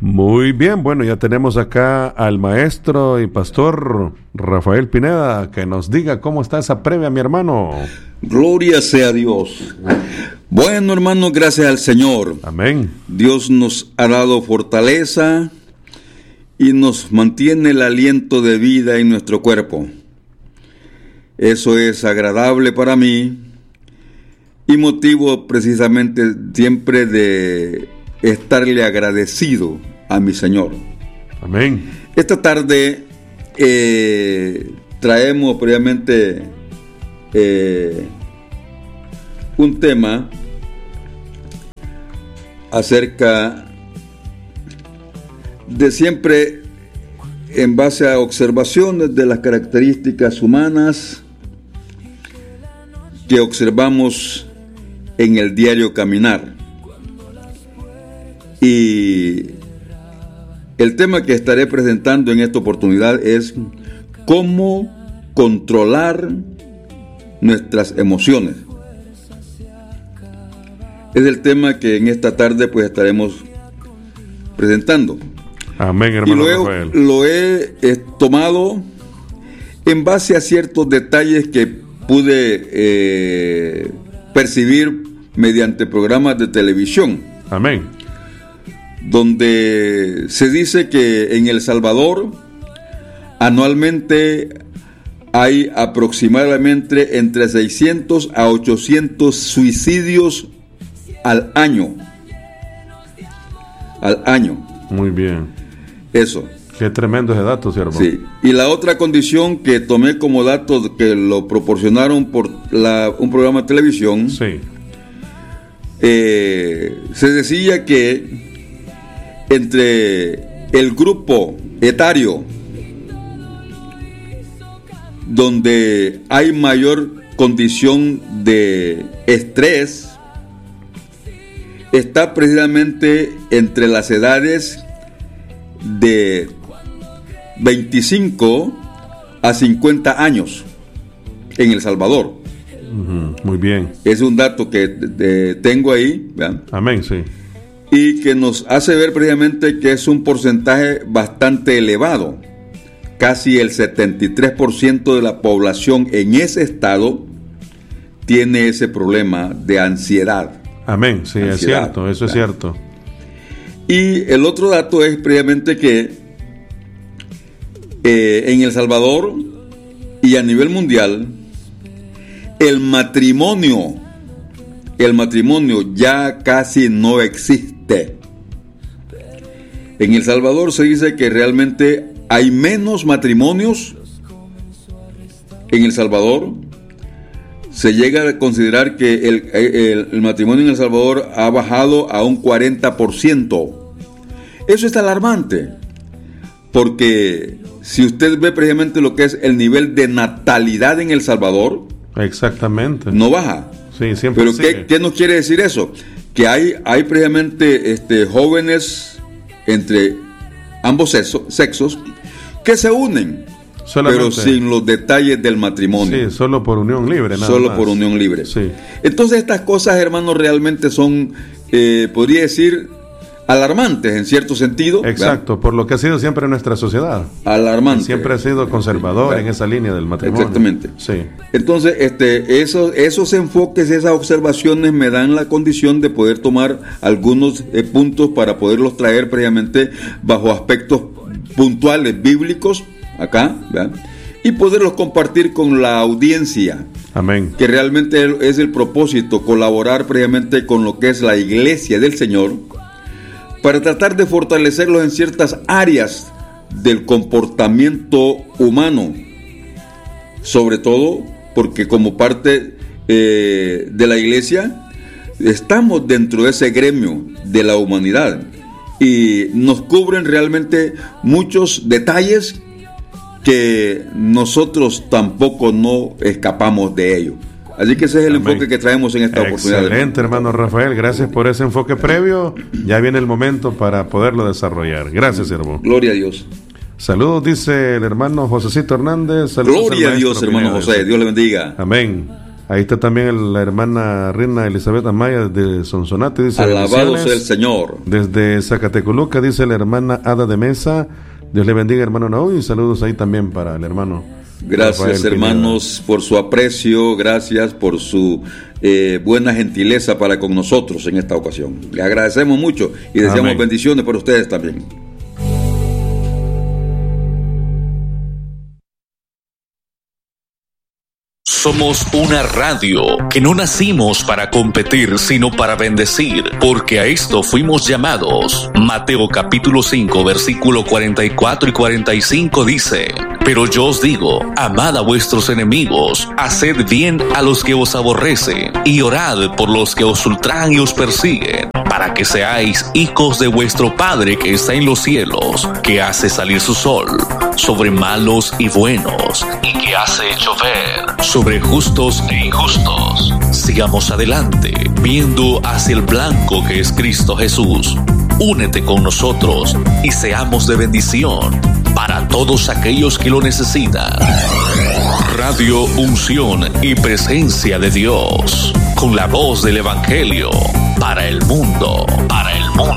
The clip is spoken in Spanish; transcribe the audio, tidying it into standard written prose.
Muy bien, bueno, ya tenemos acá al maestro y pastor Rafael Pineda, que nos diga cómo está esa previa, mi hermano. Gloria sea a Dios. Bueno, hermano, gracias al Señor. Amén. Dios nos ha dado fortaleza y nos mantiene el aliento de vida en nuestro cuerpo. Eso es agradable para mí y motivo precisamente siempre de estarle agradecido a mi Señor. Amén. Esta tarde traemos previamente un tema acerca de siempre en base a observaciones de las características humanas que observamos en el diario caminar. Y el tema que estaré presentando en esta oportunidad es cómo controlar nuestras emociones. Es el tema que en esta tarde pues estaremos presentando. Amén, hermano Rafael. Lo he tomado en base a ciertos detalles que pude percibir mediante programas de televisión. Amén. Donde se dice que en El Salvador anualmente hay aproximadamente entre 600 a 800 suicidios al año. Al año. Muy bien. Eso. Qué tremendo ese dato, siervo. Sí. Y la otra condición que tomé como dato que lo proporcionaron por un programa de televisión. Sí. Se decía que entre el grupo etario donde hay mayor condición de estrés está precisamente entre las edades de 25 a 50 años en El Salvador. Muy bien. Es un dato que tengo ahí, ¿verdad? Amén, sí. Y que nos hace ver precisamente que es un porcentaje bastante elevado. Casi el 73% de la población en ese estado tiene ese problema de ansiedad. Amén, sí, ansiedad, es cierto, eso es cierto. Y el otro dato es precisamente que en El Salvador y a nivel mundial, el matrimonio ya casi no existe. En El Salvador se dice que realmente hay menos matrimonios. En El Salvador se llega a considerar que el matrimonio en El Salvador ha bajado a un 40%. Eso es alarmante, porque si usted ve precisamente lo que es el nivel de natalidad en El Salvador, exactamente, no baja. Sí, siempre. Pero ¿qué nos quiere decir eso? Que hay precisamente jóvenes entre ambos sexos que se unen, pero sin los detalles del matrimonio. Sí, solo por unión libre, nada solo más. Por unión libre. Sí. Entonces estas cosas, hermanos, realmente son, podría decir, alarmantes en cierto sentido. Exacto, ¿verdad? Por lo que ha sido siempre nuestra sociedad. Alarmante. Siempre ha sido conservador, ¿verdad?, en esa línea del matrimonio. Exactamente. Sí. Entonces, esos enfoques, esas observaciones me dan la condición de poder tomar algunos puntos para poderlos traer previamente bajo aspectos puntuales bíblicos acá, ¿verdad?, y poderlos compartir con la audiencia. Amén. Que realmente es el propósito, colaborar previamente con lo que es la iglesia del Señor, para tratar de fortalecerlos en ciertas áreas del comportamiento humano, sobre todo porque como parte de la iglesia estamos dentro de ese gremio de la humanidad y nos cubren realmente muchos detalles que nosotros tampoco no escapamos de ello. Así que ese es el Amén. enfoque que traemos en esta oportunidad. Excelente, hermano Rafael, gracias por ese enfoque previo. Ya viene el momento para poderlo desarrollar. Gracias, siervo. Gloria a Dios. Saludos, dice el hermano Josecito Hernández. Saludos. Gloria a Dios, hermano José. Dios le bendiga. Amén. Ahí está también la hermana Rina Elizabeth Amaya de Sonsonate, dice: alabado sea el Señor. Desde Zacatecoluca, dice la hermana Ada de Mesa: Dios le bendiga, hermano Naúl, y saludos ahí también para el hermano. Gracias, hermanos, por su aprecio, gracias por su buena gentileza para con nosotros en esta ocasión. Le agradecemos mucho y deseamos Amén. bendiciones para ustedes también. Somos una radio que no nacimos para competir, sino para bendecir, porque a esto fuimos llamados. Mateo capítulo 5, versículo 44 y 45 dice: pero yo os digo, amad a vuestros enemigos, haced bien a los que os aborrecen, y orad por los que os ultrajan y os persiguen, para que seáis hijos de vuestro Padre que está en los cielos, que hace salir su sol sobre malos y buenos, y que hace llover sobre justos e injustos. Sigamos adelante, viendo hacia el blanco que es Cristo Jesús. Únete con nosotros y seamos de bendición para todos aquellos que lo necesitan. Radio Unción y Presencia de Dios, con la voz del Evangelio para el mundo, para el mundo.